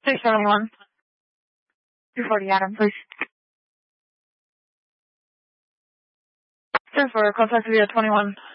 671. 240 Adam, please. Sir, for contact via 21.